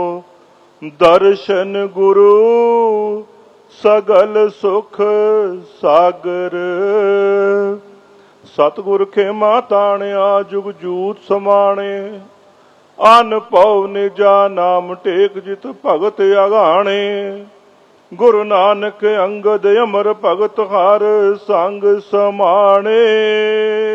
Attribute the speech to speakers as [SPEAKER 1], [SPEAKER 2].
[SPEAKER 1] ਦਰਸ਼ਨ ਗੁਰੂ ਸਗਲ ਸੁਖ ਸਾਗਰ। ਸਤਿਗੁਰ ਖੇਮਾ ਤਾਣਿਆ ਜੁਗ ਜੂਤ ਸਮਾਣੇ। ਅਨ ਪਉ ਨਿਜਾ ਨਾਮ ਟੇਕ ਜਿਤ ਭਗਤ ਅਗਾਣੇ। ਗੁਰੂ ਨਾਨਕ ਅੰਗਦ ਅਮਰ ਭਗਤ ਹਰ ਸੰਗ ਸਮਾਣੇ।